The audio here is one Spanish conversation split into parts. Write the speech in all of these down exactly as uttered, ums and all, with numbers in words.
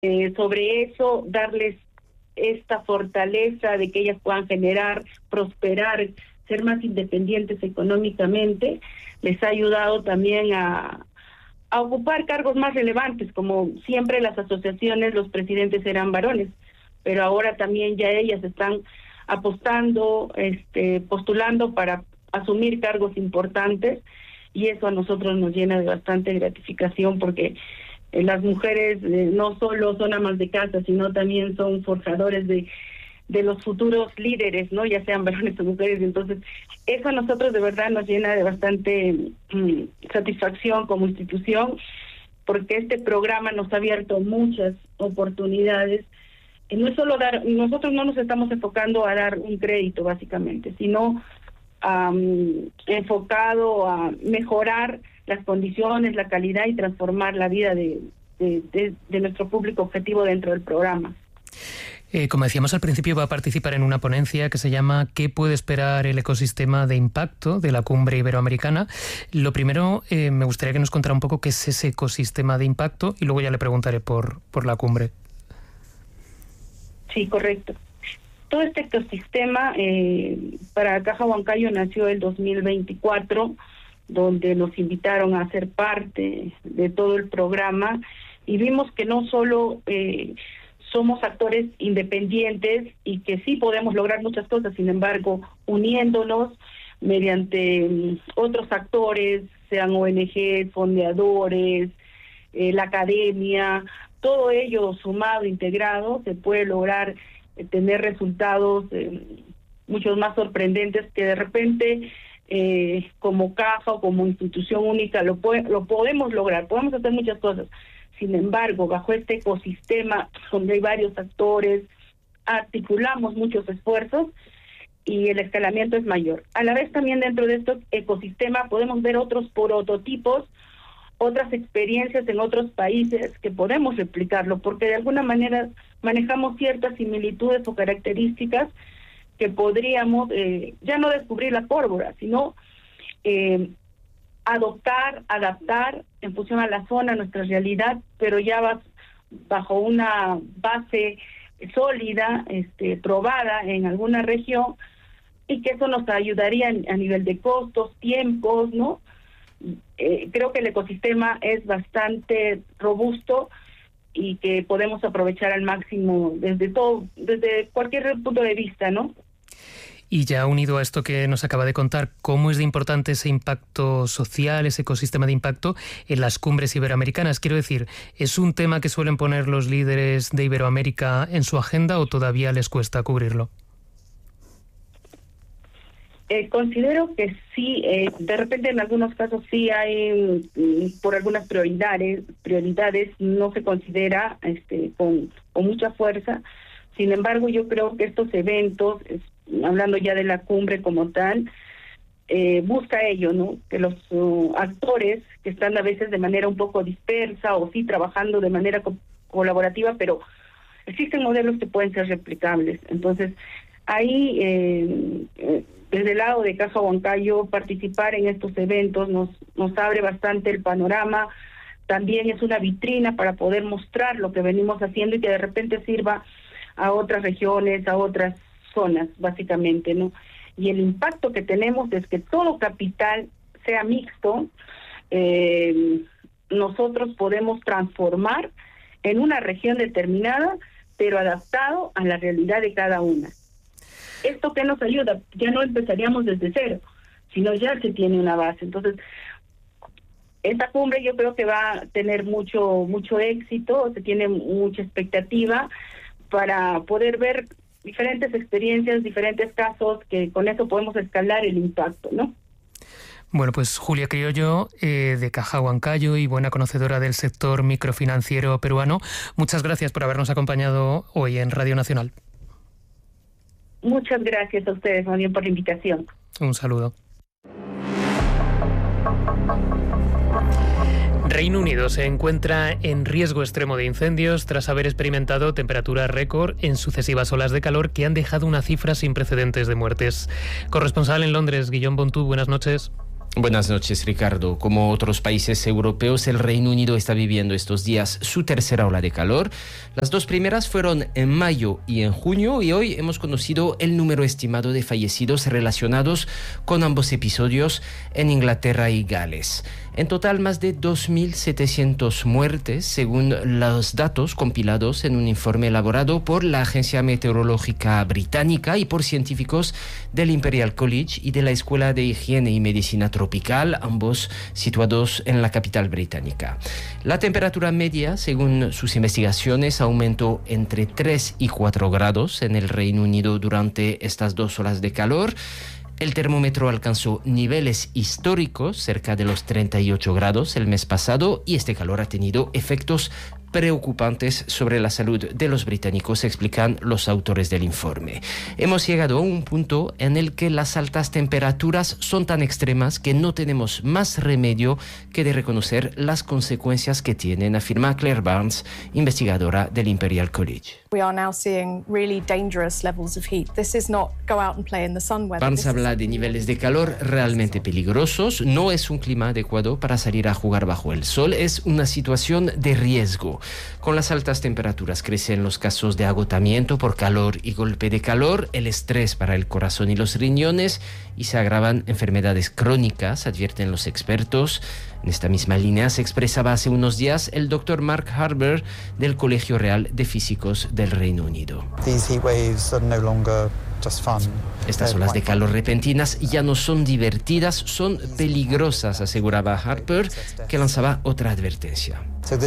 eh, sobre eso darles esta fortaleza de que ellas puedan generar, prosperar, ser más independientes económicamente, les ha ayudado también a, a ocupar cargos más relevantes. Como siempre las asociaciones, los presidentes eran varones, pero ahora también ya ellas están apostando, este, postulando para asumir cargos importantes, y eso a nosotros nos llena de bastante gratificación, porque eh, las mujeres eh, no solo son amas de casa, sino también son forjadores de, de los futuros líderes, ¿no? Ya sean varones o mujeres. Entonces, eso a nosotros de verdad nos llena de bastante mm, satisfacción como institución, porque este programa nos ha abierto muchas oportunidades. Y no es solo dar, nosotros no nos estamos enfocando a dar un crédito básicamente, sino Um, enfocado a mejorar las condiciones, la calidad y transformar la vida de, de, de, de nuestro público objetivo dentro del programa. Eh, como decíamos al principio, va a participar en una ponencia que se llama ¿Qué puede esperar el ecosistema de impacto de la Cumbre Iberoamericana? Lo primero, eh, me gustaría que nos contara un poco qué es ese ecosistema de impacto, y luego ya le preguntaré por, por la cumbre. Sí, correcto. Todo este ecosistema eh, para Caja Huancayo nació el dos mil veinticuatro, donde nos invitaron a ser parte de todo el programa, y vimos que no solo eh, somos actores independientes y que sí podemos lograr muchas cosas, sin embargo, uniéndonos mediante um, otros actores, sean O N G, fondeadores, eh, la academia, todo ello sumado, integrado, se puede lograr tener resultados eh, muchos más sorprendentes que de repente eh, como caja o como institución única lo, po- lo podemos lograr, podemos hacer muchas cosas. Sin embargo, bajo este ecosistema donde hay varios actores, articulamos muchos esfuerzos y el escalamiento es mayor. A la vez también dentro de este ecosistema podemos ver otros prototipos, otras experiencias en otros países que podemos replicarlo, porque de alguna manera manejamos ciertas similitudes o características que podríamos eh, ya no descubrir la pólvora, sino eh, adoptar, adaptar en función a la zona, a nuestra realidad, pero ya va bajo una base sólida, este, probada en alguna región, y que eso nos ayudaría a nivel de costos, tiempos, ¿no? Eh, creo que el ecosistema es bastante robusto y que podemos aprovechar al máximo desde todo, desde cualquier punto de vista, ¿no? Y ya unido a esto que nos acaba de contar, ¿cómo es de importante ese impacto social, ese ecosistema de impacto en las cumbres iberoamericanas? Quiero decir, ¿es un tema que suelen poner los líderes de Iberoamérica en su agenda o todavía les cuesta cubrirlo? Eh, considero que sí, eh, de repente en algunos casos sí hay, mm, por algunas prioridades, prioridades no se considera este, con, con mucha fuerza. Sin embargo, yo creo que estos eventos, es, hablando ya de la cumbre como tal, eh, busca ello, ¿no? Que los uh, actores que están a veces de manera un poco dispersa o sí trabajando de manera co- colaborativa, pero existen modelos que pueden ser replicables. Entonces, ahí, eh, eh, desde el lado de Caja Huancayo, participar en estos eventos nos, nos abre bastante el panorama. También es una vitrina para poder mostrar lo que venimos haciendo y que de repente sirva a otras regiones, a otras zonas, básicamente, ¿no? Y el impacto que tenemos es que todo capital sea mixto, eh, nosotros podemos transformar en una región determinada, pero adaptado a la realidad de cada una. ¿Esto qué nos ayuda? Ya no empezaríamos desde cero, sino ya se tiene una base. Entonces, esta cumbre yo creo que va a tener mucho mucho éxito, se tiene mucha expectativa para poder ver diferentes experiencias, diferentes casos, que con eso podemos escalar el impacto, ¿no? Bueno, pues Julia Criollo, eh, de Caja Huancayo y buena conocedora del sector microfinanciero peruano, muchas gracias por habernos acompañado hoy en Radio Nacional. Muchas gracias a ustedes, más bien, por la invitación. Un saludo. Reino Unido se encuentra en riesgo extremo de incendios tras haber experimentado temperaturas récord en sucesivas olas de calor que han dejado una cifra sin precedentes de muertes. Corresponsal en Londres, Guillaume Bontou, buenas noches. Buenas noches, Ricardo. Como otros países europeos, el Reino Unido está viviendo estos días su tercera ola de calor. Las dos primeras fueron en mayo y en junio, y hoy hemos conocido el número estimado de fallecidos relacionados con ambos episodios en Inglaterra y Gales. En total, más de dos mil setecientas muertes, según los datos compilados en un informe elaborado por la Agencia Meteorológica Británica y por científicos del Imperial College y de la Escuela de Higiene y Medicina Tropical, ambos situados en la capital británica. La temperatura media, según sus investigaciones, aumentó entre tres y cuatro grados en el Reino Unido durante estas dos olas de calor. El termómetro alcanzó niveles históricos cerca de los treinta y ocho grados el mes pasado, y este calor ha tenido efectos preocupantes sobre la salud de los británicos, explican los autores del informe. Hemos llegado a un punto en el que las altas temperaturas son tan extremas que no tenemos más remedio que de reconocer las consecuencias que tienen, afirma Claire Barnes, investigadora del Imperial College. Barnes habla de niveles de calor realmente peligrosos. No es un clima adecuado para salir a jugar bajo el sol, es una situación de riesgo. Con las altas temperaturas crecen los casos de agotamiento por calor y golpe de calor, el estrés para el corazón y los riñones, y se agravan enfermedades crónicas, advierten los expertos. En esta misma línea se expresaba hace unos días el doctor Mark Harber del Colegio Real de Físicos del Reino Unido. Estas olas de calor repentinas ya no son divertidas, son peligrosas, aseguraba Harper, que lanzaba otra advertencia.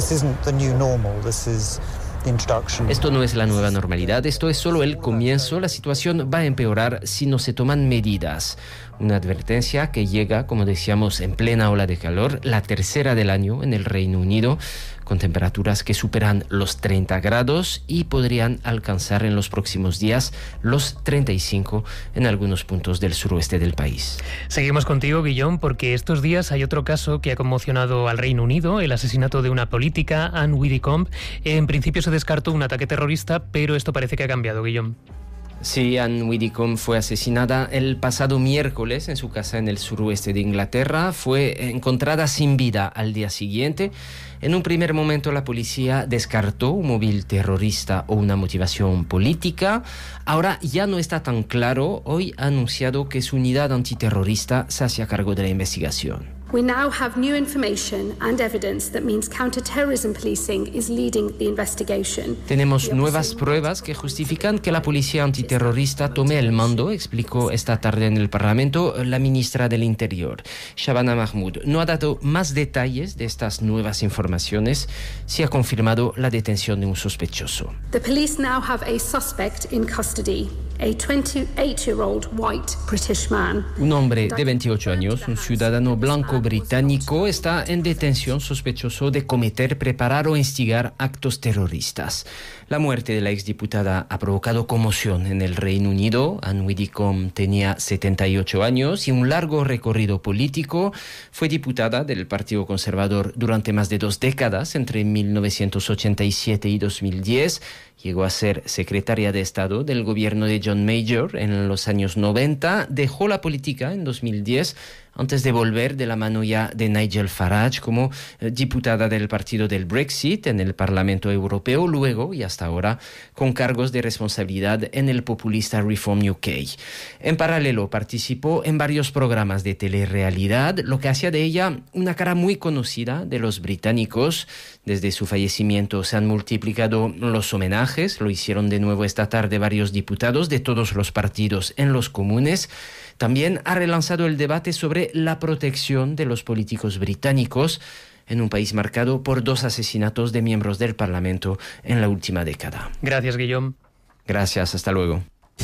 Esto no es la nueva normalidad, esto es solo el comienzo. La situación va a empeorar si no se toman medidas. Una advertencia que llega, como decíamos, en plena ola de calor, la tercera del año en el Reino Unido, con temperaturas que superan los treinta grados y podrían alcanzar en los próximos días los treinta y cinco en algunos puntos del suroeste del país. Seguimos contigo, Guillón, porque estos días hay otro caso que ha conmocionado al Reino Unido, el asesinato de una política, Anne Widdecombe. En principio se descartó un ataque terrorista, pero esto parece que ha cambiado, Guillón. Sí, Anne Widdecombe fue asesinada el pasado miércoles en su casa en el suroeste de Inglaterra. Fue encontrada sin vida al día siguiente. En un primer momento la policía descartó un móvil terrorista o una motivación política. Ahora ya no está tan claro. Hoy ha anunciado que su unidad antiterrorista se hace a cargo de la investigación. We now have new information and evidence that means counter-terrorism policing is leading the investigation. Tenemos nuevas pruebas que justifican que la policía antiterrorista tome el mando, explicó esta tarde en el Parlamento la ministra del Interior, Shabana Mahmood. No ha dado más detalles de estas nuevas informaciones. Se ha confirmado la detención de un sospechoso. The police now have a suspect in custody. A twenty-eight-year-old white British man. Un hombre de veintiocho años, un ciudadano blanco británico, está en detención sospechoso de cometer, preparar o instigar actos terroristas. La muerte de la exdiputada ha provocado conmoción en el Reino Unido. Anne Widdecombe tenía setenta y ocho años y un largo recorrido político. Fue diputada del Partido Conservador durante más de dos décadas, entre mil novecientos ochenta y siete y dos mil diez. Llegó a ser secretaria de Estado del gobierno de John Major en los años noventa. Dejó la política en dos mil diez antes de volver de la mano ya de Nigel Farage como eh, diputada del partido del Brexit en el Parlamento Europeo, luego y hasta ahora con cargos de responsabilidad en el populista Reform U K. En paralelo participó en varios programas de telerrealidad, lo que hacía de ella una cara muy conocida de los británicos. Desde su fallecimiento se han multiplicado los homenajes, lo hicieron de nuevo esta tarde varios diputados de todos los partidos en los comunes. También ha relanzado el debate sobre la protección de los políticos británicos en un país marcado por dos asesinatos de miembros del Parlamento en la última década. Gracias, Guillaume. Gracias, hasta luego.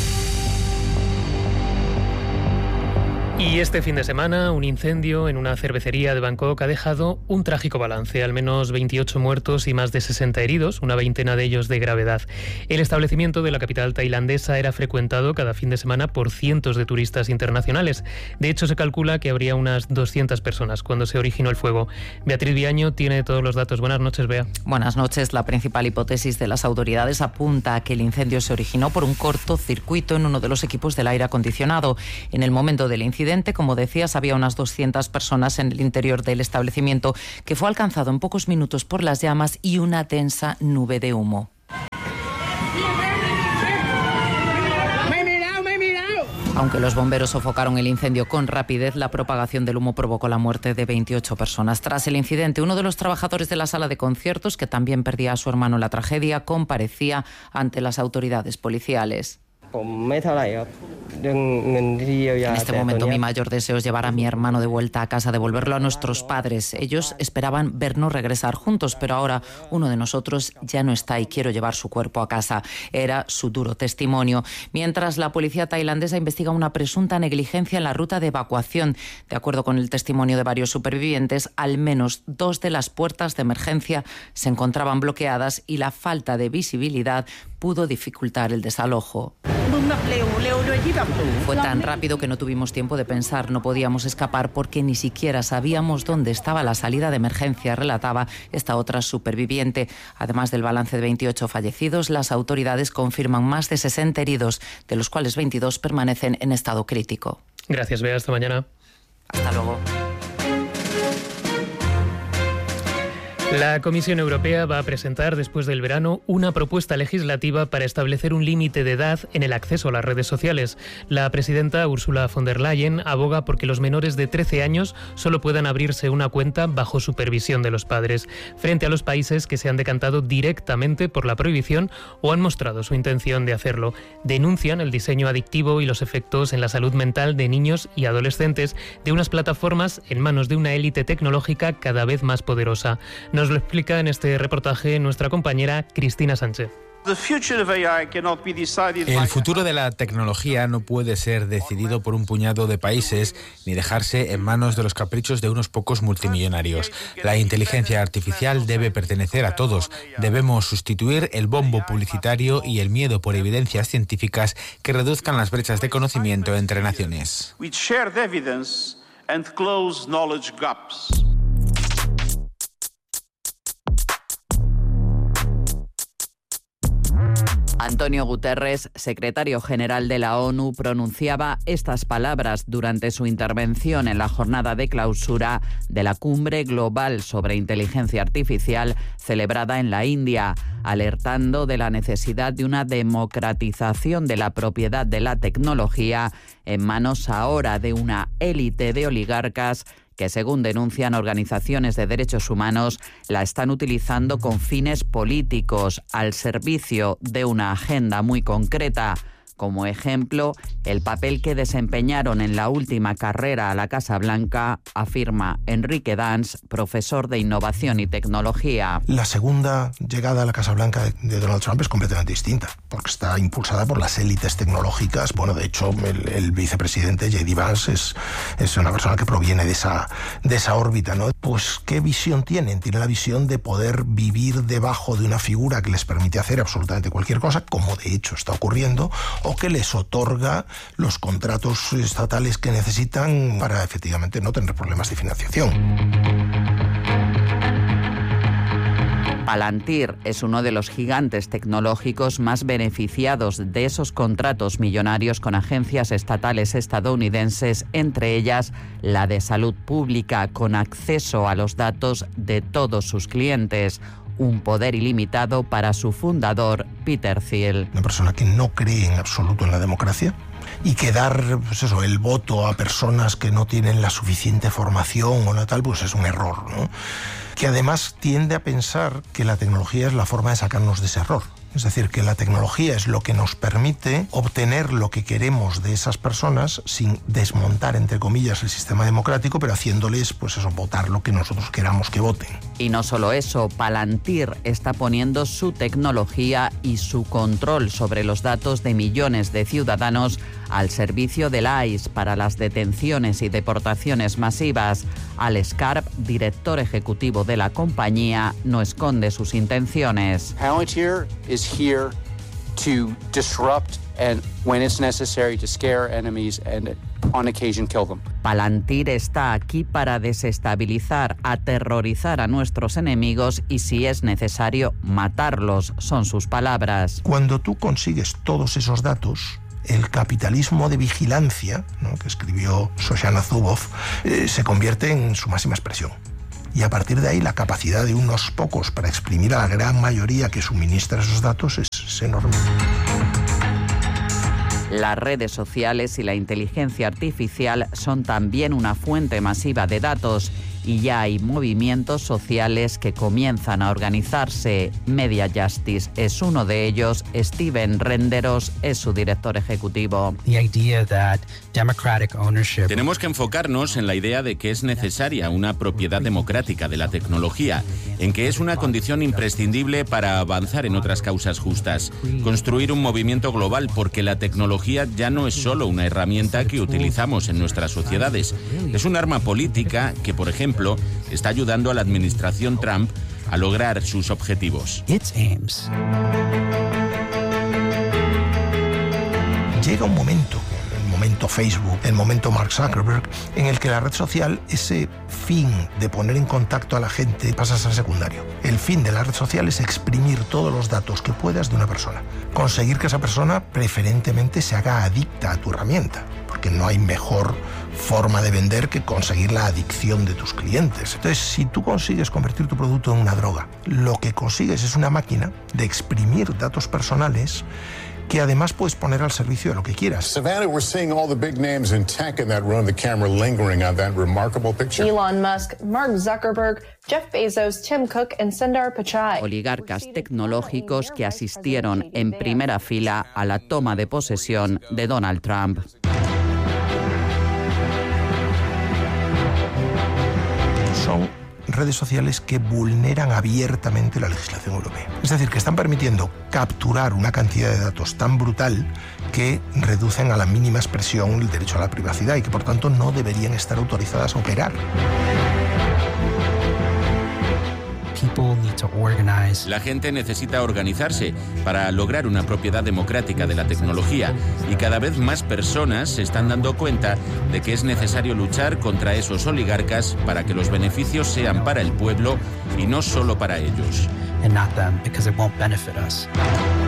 Y este fin de semana, un incendio en una cervecería de Bangkok ha dejado un trágico balance, al menos veintiocho muertos y más de sesenta heridos, una veintena de ellos de gravedad. El establecimiento de la capital tailandesa era frecuentado cada fin de semana por cientos de turistas internacionales. De hecho, se calcula que habría unas doscientas personas cuando se originó el fuego. Beatriz Viaño tiene todos los datos. Buenas noches, Bea. Buenas noches. La principal hipótesis de las autoridades apunta a que el incendio se originó por un cortocircuito en uno de los equipos del aire acondicionado. En el momento del incidente, incidente, como decías, había unas doscientas personas en el interior del establecimiento, que fue alcanzado en pocos minutos por las llamas y una densa nube de humo. Aunque los bomberos sofocaron el incendio con rapidez, la propagación del humo provocó la muerte de veintiocho personas. Tras el incidente, uno de los trabajadores de la sala de conciertos, que también perdía a su hermano en la tragedia, comparecía ante las autoridades policiales. En este momento mi mayor deseo es llevar a mi hermano de vuelta a casa, devolverlo a nuestros padres. Ellos esperaban vernos regresar juntos, pero ahora uno de nosotros ya no está y quiero llevar su cuerpo a casa. Era su duro testimonio. Mientras la policía tailandesa investiga una presunta negligencia en la ruta de evacuación. De acuerdo con el testimonio de varios supervivientes, al menos dos de las puertas de emergencia se encontraban bloqueadas y la falta de visibilidad pudo dificultar el desalojo. Fue tan rápido que no tuvimos tiempo de pensar, no podíamos escapar porque ni siquiera sabíamos dónde estaba la salida de emergencia, relataba esta otra superviviente. Además del balance de veintiocho fallecidos, las autoridades confirman más de sesenta heridos, de los cuales veintidós permanecen en estado crítico. Gracias, Bea. Hasta mañana. Hasta luego. La Comisión Europea va a presentar después del verano una propuesta legislativa para establecer un límite de edad en el acceso a las redes sociales. La presidenta Ursula von der Leyen aboga porque los menores de trece años solo puedan abrirse una cuenta bajo supervisión de los padres, frente a los países que se han decantado directamente por la prohibición o han mostrado su intención de hacerlo. Denuncian el diseño adictivo y los efectos en la salud mental de niños y adolescentes de unas plataformas en manos de una élite tecnológica cada vez más poderosa. Nos lo explica en este reportaje nuestra compañera Cristina Sánchez. El futuro de la tecnología no puede ser decidido por un puñado de países ni dejarse en manos de los caprichos de unos pocos multimillonarios. La inteligencia artificial debe pertenecer a todos. Debemos sustituir el bombo publicitario y el miedo por evidencias científicas que reduzcan las brechas de conocimiento entre naciones. Antonio Guterres, secretario general de la ONU, pronunciaba estas palabras durante su intervención en la jornada de clausura de la Cumbre Global sobre Inteligencia Artificial celebrada en la India, alertando de la necesidad de una democratización de la propiedad de la tecnología en manos ahora de una élite de oligarcas que, según denuncian organizaciones de derechos humanos, la están utilizando con fines políticos al servicio de una agenda muy concreta. Como ejemplo, el papel que desempeñaron en la última carrera a la Casa Blanca, afirma Enrique Dans, profesor de Innovación y Tecnología. La segunda llegada a la Casa Blanca de Donald Trump es completamente distinta, porque está impulsada por las élites tecnológicas. Bueno, de hecho, el, el vicepresidente J D Vance es, es una persona que proviene de esa, de esa órbita, ¿no? Pues, ¿qué visión tienen? Tienen la visión de poder vivir debajo de una figura que les permite hacer absolutamente cualquier cosa, como de hecho está ocurriendo, o que les otorga los contratos estatales que necesitan para efectivamente no tener problemas de financiación. Palantir es uno de los gigantes tecnológicos más beneficiados de esos contratos millonarios con agencias estatales estadounidenses, entre ellas la de salud pública, con acceso a los datos de todos sus clientes. Un poder ilimitado para su fundador, Peter Thiel. Una persona que no cree en absoluto en la democracia y que dar, pues eso, el voto a personas que no tienen la suficiente formación o la tal, pues es un error, ¿no? Que además tiende a pensar que la tecnología es la forma de sacarnos de ese error. Es decir, que la tecnología es lo que nos permite obtener lo que queremos de esas personas sin desmontar, entre comillas, el sistema democrático, pero haciéndoles, pues eso, votar lo que nosotros queramos que voten. Y no solo eso, Palantir está poniendo su tecnología y su control sobre los datos de millones de ciudadanos al servicio del I C E para las detenciones y deportaciones masivas. Alex Karp, director ejecutivo de la compañía, no esconde sus intenciones. Palantir is here to disrupt and when it's necessary to scare enemies and on occasion kill them. Palantir está aquí para desestabilizar, aterrorizar a nuestros enemigos y, si es necesario, matarlos, son sus palabras. Cuando tú consigues todos esos datos, el capitalismo de vigilancia, ¿no?, que escribió Shoshana Zuboff, eh, se convierte en su máxima expresión. Y a partir de ahí la capacidad de unos pocos para exprimir a la gran mayoría que suministra esos datos es, es enorme. Las redes sociales y la inteligencia artificial son también una fuente masiva de datos y ya hay movimientos sociales que comienzan a organizarse. Media Justice es uno de ellos. Steven Renderos es su director ejecutivo. Tenemos que enfocarnos en la idea de que es necesaria una propiedad democrática de la tecnología, en que es una condición imprescindible para avanzar en otras causas justas. Construir un movimiento global, porque la tecnología ya no es solo una herramienta que utilizamos en nuestras sociedades. Es un arma política que, por ejemplo, está ayudando a la administración Trump a lograr sus objetivos. Llega un momento, el momento Facebook, el momento Mark Zuckerberg, en el que la red social, ese fin de poner en contacto a la gente, pasa a ser secundario. El fin de la red social es exprimir todos los datos que puedas de una persona. Conseguir que esa persona preferentemente se haga adicta a tu herramienta, porque no hay mejor forma de vender que conseguir la adicción de tus clientes. Entonces, si tú consigues convertir tu producto en una droga, lo que consigues es una máquina de exprimir datos personales que además puedes poner al servicio de lo que quieras. Savannah, we're seeing all the big names in tech in that room, the camera lingering on that remarkable picture. Elon Musk, Mark Zuckerberg, Jeff Bezos, Tim Cook and Sundar Pichai. Oligarcas tecnológicos que asistieron en primera fila a la toma de posesión de Donald Trump. Son redes sociales que vulneran abiertamente la legislación europea. Es decir, que están permitiendo capturar una cantidad de datos tan brutal que reducen a la mínima expresión el derecho a la privacidad y que por tanto no deberían estar autorizadas a operar. La gente necesita organizarse para lograr una propiedad democrática de la tecnología y cada vez más personas se están dando cuenta de que es necesario luchar contra esos oligarcas para que los beneficios sean para el pueblo y no solo para ellos.